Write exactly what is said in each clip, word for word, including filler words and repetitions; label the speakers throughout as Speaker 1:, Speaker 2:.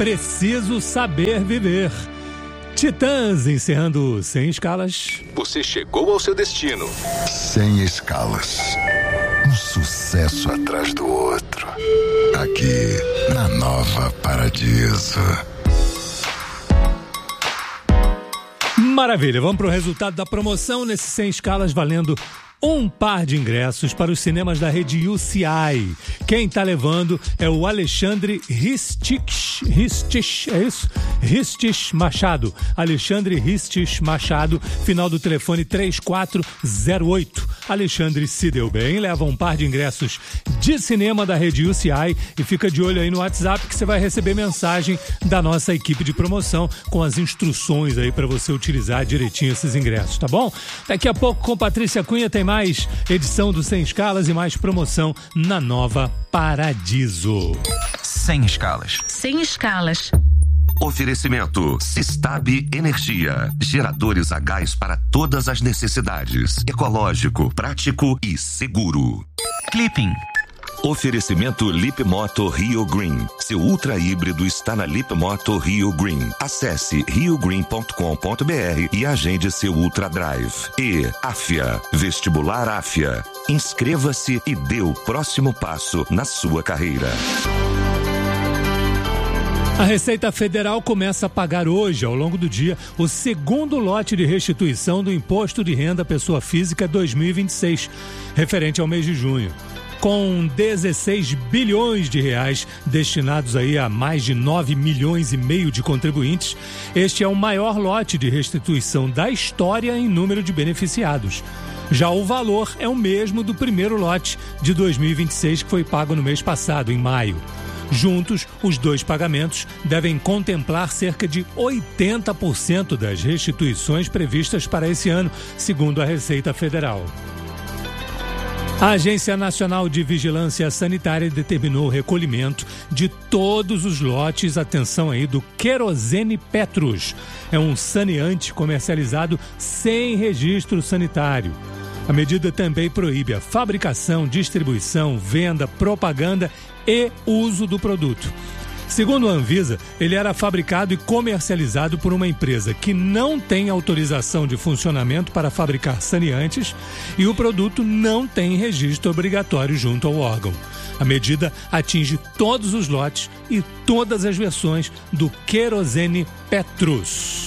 Speaker 1: Preciso Saber Viver. Titãs encerrando Sem Escalas.
Speaker 2: Você chegou ao seu destino.
Speaker 3: Sem escalas. Um sucesso atrás do outro. Aqui na Nova Paradiso.
Speaker 1: Maravilha, vamos para o resultado da promoção nesse Sem Escalas, valendo um par de ingressos para os cinemas da rede U C I. Quem está levando é o Alexandre Ristich, Ristich, é isso? Ristich Machado. Alexandre Ristich Machado, final do telefone três quatro zero oito. Alexandre se deu bem, leva um par de ingressos de cinema da rede U C I e fica de olho aí no WhatsApp que você vai receber mensagem da nossa equipe de promoção com as instruções aí para você utilizar direitinho esses ingressos, tá bom? Daqui a pouco com Patrícia Cunha tem mais edição do Sem Escalas e mais promoção na Nova Paradiso.
Speaker 4: Sem Escalas.
Speaker 5: Sem Escalas.
Speaker 4: Oferecimento Sistab Energia. Geradores a gás para todas as necessidades. Ecológico, prático e seguro.
Speaker 6: Clipping.
Speaker 4: Oferecimento Lip Moto Rio Green. Seu ultra híbrido está na Lip Moto Rio Green. Acesse rio green ponto com ponto b r e agende seu Ultra Drive. E Afia. Vestibular Afia. Inscreva-se e dê o próximo passo na sua carreira.
Speaker 1: A Receita Federal começa a pagar hoje, ao longo do dia, o segundo lote de restituição do Imposto de Renda à Pessoa Física dois mil e vinte e seis, referente ao mês de junho. Com dezesseis bilhões de reais destinados aí a mais de nove milhões e meio de contribuintes, este é o maior lote de restituição da história em número de beneficiados. Já o valor é o mesmo do primeiro lote de dois mil e vinte e seis, que foi pago no mês passado, em maio. Juntos, os dois pagamentos devem contemplar cerca de oitenta por cento das restituições previstas para esse ano, segundo a Receita Federal. A Agência Nacional de Vigilância Sanitária determinou o recolhimento de todos os lotes, atenção aí, do querosene Petrus. É um saneante comercializado sem registro sanitário. A medida também proíbe a fabricação, distribuição, venda, propaganda e uso do produto. Segundo a Anvisa, ele era fabricado e comercializado por uma empresa que não tem autorização de funcionamento para fabricar saneantes e o produto não tem registro obrigatório junto ao órgão. A medida atinge todos os lotes e todas as versões do querosene Petrus.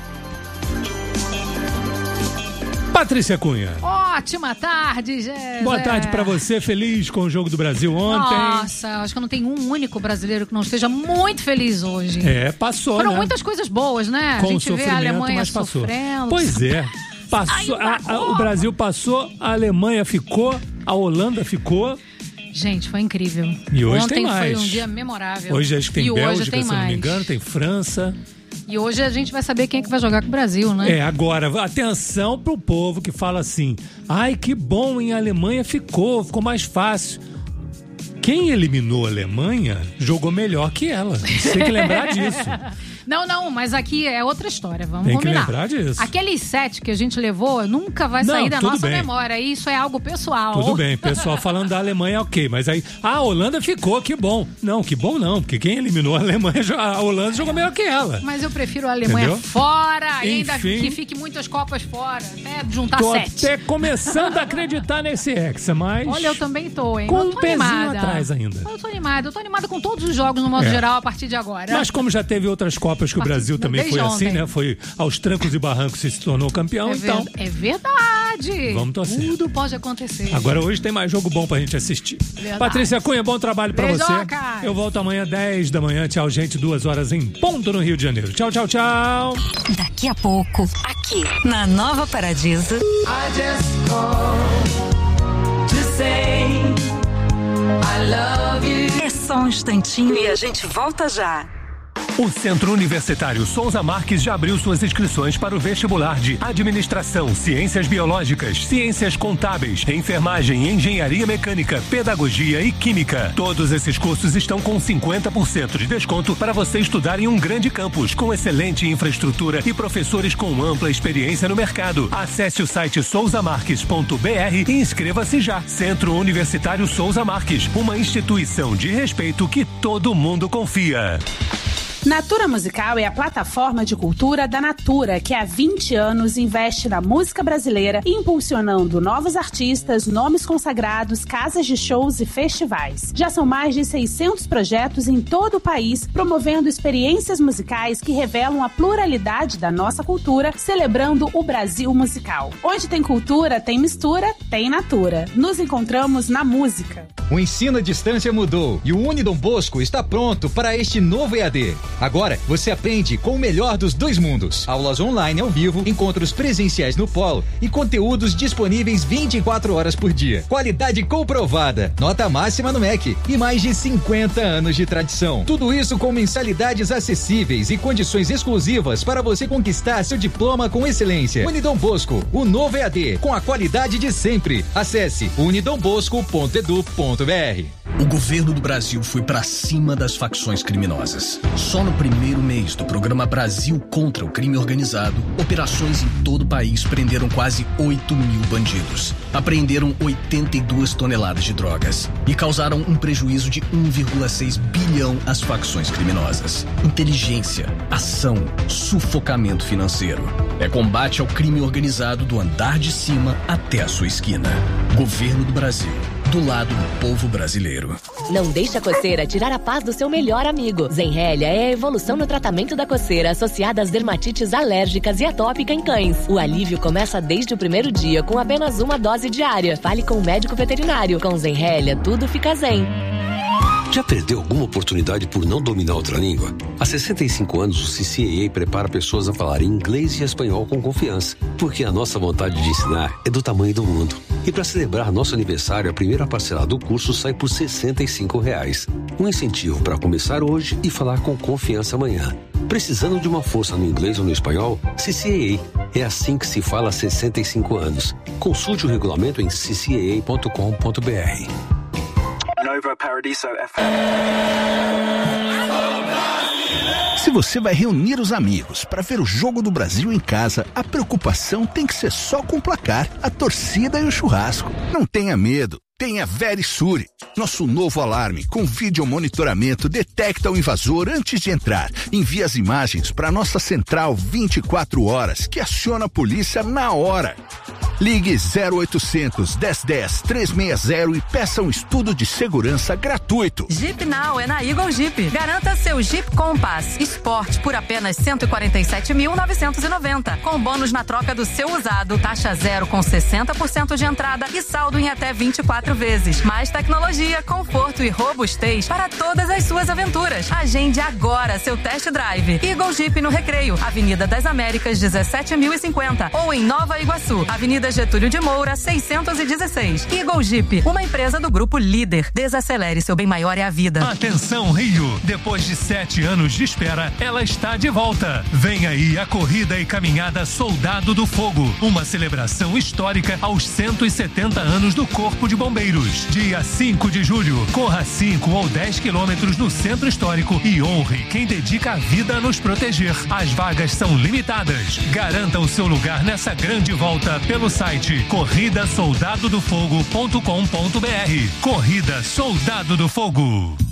Speaker 1: Patrícia Cunha.
Speaker 7: Ótima tarde, Gé.
Speaker 1: Boa tarde pra você, feliz com o Jogo do Brasil ontem.
Speaker 7: Nossa, acho que não tem um único brasileiro que não esteja muito feliz hoje.
Speaker 1: É, passou,
Speaker 7: Foram
Speaker 1: né?
Speaker 7: muitas coisas boas, né?
Speaker 1: Com
Speaker 7: a gente vê a Alemanha
Speaker 1: mas passou.
Speaker 7: sofrendo.
Speaker 1: Pois é. Passou, a, a, o Brasil passou, a Alemanha ficou, a Holanda ficou.
Speaker 7: Gente, foi incrível.
Speaker 1: E hoje
Speaker 7: ontem
Speaker 1: tem mais.
Speaker 7: foi um dia memorável.
Speaker 1: Hoje acho que tem
Speaker 7: e
Speaker 1: Bélgica,
Speaker 7: tem
Speaker 1: se eu não me engano, tem França.
Speaker 7: E hoje a gente vai saber quem é que vai jogar com o Brasil, né?
Speaker 1: É, agora, atenção pro povo que fala assim, ai, que bom, em Alemanha ficou, ficou mais fácil. Quem eliminou a Alemanha jogou melhor que ela. Você tem que lembrar disso.
Speaker 7: Não, não, mas aqui é outra história, vamos
Speaker 1: Tem
Speaker 7: combinar.
Speaker 1: que lembrar disso.
Speaker 7: Aqueles sete que a gente levou nunca vai
Speaker 1: Não,
Speaker 7: sair da
Speaker 1: tudo
Speaker 7: nossa
Speaker 1: bem.
Speaker 7: memória. Isso é algo pessoal.
Speaker 1: Tudo bem, pessoal falando da Alemanha, ok. Mas aí, ah, a Holanda ficou, que bom. Não, que bom não, porque quem eliminou a Alemanha, a Holanda jogou melhor que ela.
Speaker 7: Mas eu prefiro a Alemanha
Speaker 1: Entendeu?
Speaker 7: fora, e ainda
Speaker 1: Enfim.
Speaker 7: que fique muitas Copas fora. Até juntar
Speaker 1: Tô
Speaker 7: sete.
Speaker 1: até começando a acreditar nesse Hexa, mas...
Speaker 7: Olha, eu também tô, hein?
Speaker 1: Com
Speaker 7: eu
Speaker 1: um
Speaker 7: tô
Speaker 1: pezinho
Speaker 7: animada.
Speaker 1: atrás ainda.
Speaker 7: Eu tô animada, eu tô animada com todos os jogos no modo
Speaker 1: É.
Speaker 7: geral a partir de agora.
Speaker 1: Mas como já teve outras Copas que o Brasil também
Speaker 7: Desde
Speaker 1: foi assim,
Speaker 7: ontem.
Speaker 1: né? Foi aos trancos e barrancos que se tornou campeão,
Speaker 7: É,
Speaker 1: então...
Speaker 7: ver- é verdade.
Speaker 1: Vamos torcer.
Speaker 7: Tudo pode acontecer.
Speaker 1: Agora hoje tem mais jogo bom pra gente assistir.
Speaker 7: Verdade.
Speaker 1: Patrícia Cunha, bom trabalho pra você.
Speaker 7: Beijocas.
Speaker 1: Eu volto amanhã, dez da manhã. Tchau, gente. Duas horas em ponto no Rio de Janeiro. Tchau, tchau, tchau.
Speaker 5: Daqui a pouco, aqui na Nova Paradiso.
Speaker 8: I just called to say I love you.
Speaker 5: É só um instantinho e a gente volta já.
Speaker 9: O Centro Universitário Souza Marques já abriu suas inscrições para o vestibular de Administração, Ciências Biológicas, Ciências Contábeis, Enfermagem, Engenharia Mecânica, Pedagogia e Química. Todos esses cursos estão com cinquenta por cento de desconto para você estudar em um grande campus, com excelente infraestrutura e professores com ampla experiência no mercado. Acesse o site souza marques ponto b r e inscreva-se já. Centro Universitário Souza Marques, uma instituição de respeito que todo mundo confia.
Speaker 6: Natura Musical é a plataforma de cultura da Natura, que há vinte anos investe na música brasileira, impulsionando novos artistas, nomes consagrados, casas de shows e festivais. Já são mais de seiscentos projetos em todo o país, promovendo experiências musicais que revelam a pluralidade da nossa cultura, celebrando o Brasil musical. Onde tem cultura, tem mistura, tem Natura. Nos encontramos na música.
Speaker 10: O ensino à distância mudou e o Unidom Bosco está pronto para este novo E A D. Agora, você aprende com o melhor dos dois mundos. Aulas online ao vivo, encontros presenciais no polo e conteúdos disponíveis vinte e quatro horas por dia. Qualidade comprovada, nota máxima no M E C e mais de cinquenta anos de tradição. Tudo isso com mensalidades acessíveis e condições exclusivas para você conquistar seu diploma com excelência. Unidom Bosco, o novo E A D, com a qualidade de sempre. Acesse unidom bosco ponto edu ponto br.
Speaker 11: O governo do Brasil foi pra cima das facções criminosas. Só no primeiro mês do programa Brasil contra o Crime Organizado, operações em todo o país prenderam quase oito mil bandidos. Apreenderam oitenta e duas toneladas de drogas e causaram um prejuízo de um vírgula seis bilhão às facções criminosas. Inteligência, ação, sufocamento financeiro. É combate ao crime organizado do andar de cima até a sua esquina. Governo do Brasil. Do lado do povo brasileiro.
Speaker 12: Não deixe a coceira tirar a paz do seu melhor amigo. Zenrelia é a evolução no tratamento da coceira associada às dermatites alérgicas e atópica em cães. O alívio começa desde o primeiro dia com apenas uma dose diária. Fale com o médico veterinário. Com Zenrelia, tudo fica zen.
Speaker 13: Já perdeu alguma oportunidade por não dominar outra língua? Há sessenta e cinco anos, o C C A A prepara pessoas a falar inglês e espanhol com confiança, porque a nossa vontade de ensinar é do tamanho do mundo. E para celebrar nosso aniversário, a primeira parcela do curso sai por sessenta e cinco reais. Um incentivo para começar hoje e falar com confiança amanhã. Precisando de uma força no inglês ou no espanhol? C C A A. É assim que se fala há sessenta e cinco anos. Consulte o regulamento em c c a a ponto com ponto b r.
Speaker 14: Nova Paradiso F M.
Speaker 15: Se você vai reunir os amigos para ver o Jogo do Brasil em casa, a preocupação tem que ser só com o placar, a torcida e o churrasco. Não tenha medo. Tenha Verisure. Nosso novo alarme com vídeo monitoramento detecta o invasor antes de entrar. Envia as imagens para nossa central vinte e quatro horas, que aciona a polícia na hora. Ligue zero oitocentos, dez dez, trezentos e sessenta e peça um estudo de segurança gratuito.
Speaker 16: Jeep Now é na Eagle Jeep. Garanta seu Jeep Compass Sport por apenas cento e quarenta e sete mil novecentos e noventa, com bônus na troca do seu usado, taxa zero com sessenta por cento de entrada e saldo em até vinte e quatro vezes. Mais tecnologia, conforto e robustez para todas as suas aventuras. Agende agora seu test drive. Eagle Jeep no Recreio, Avenida das Américas, dezessete mil e cinquenta, ou em Nova Iguaçu, Avenida Getúlio de Moura, seiscentos e dezesseis. Eagle Jeep, uma empresa do Grupo Líder. Desacelere, seu bem maior é a vida.
Speaker 9: Atenção, Rio! Depois de sete anos de espera, ela está de volta. Vem aí a corrida e caminhada Soldado do Fogo, uma celebração histórica aos cento e setenta anos do Corpo de Bombeiros. Dia cinco de julho, corra cinco ou dez quilômetros no Centro Histórico e honre quem dedica a vida a nos proteger. As vagas são limitadas. Garanta o seu lugar nessa grande volta pelo site corrida soldado do fogo ponto com ponto b r. Corrida Soldado do Fogo.